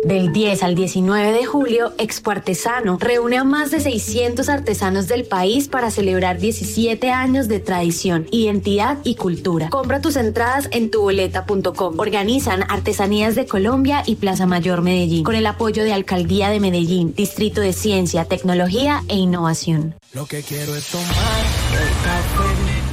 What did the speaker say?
Del 10 al 19 de julio, Expo Artesano reúne a más de 600 artesanos del país para celebrar 17 años de tradición, identidad y cultura. Compra tus entradas en tuboleta.com. Organizan Artesanías de Colombia y Plaza Mayor Medellín, con el apoyo de Alcaldía de Medellín, Distrito de Ciencia, Tecnología e Innovación. Lo que quiero es tomar el café